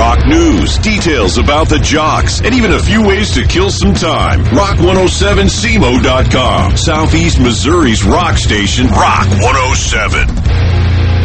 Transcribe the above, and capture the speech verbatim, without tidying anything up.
rock news, details about the jocks, and even a few ways to kill some time. Rock one oh seven C M O dot com. Southeast Missouri's rock station, Rock one oh seven.